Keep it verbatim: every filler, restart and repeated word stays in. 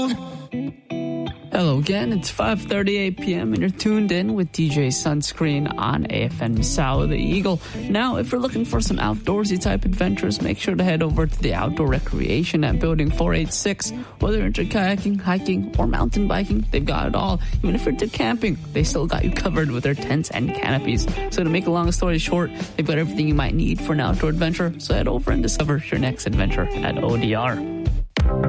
Hello again, it's five thirty-eight p.m. and you're tuned in with D J Sunscreen on A F M Sao the Eagle. Now, if you're looking for some outdoorsy type adventures, make sure to head over to the Outdoor Recreation at Building four eighty-six. Whether you're into kayaking, hiking, or mountain biking, they've got it all. Even if you're into camping, they still got you covered with their tents and canopies. So to make a long story short, they've got everything you might need for an outdoor adventure. So head over and discover your next adventure at O D R.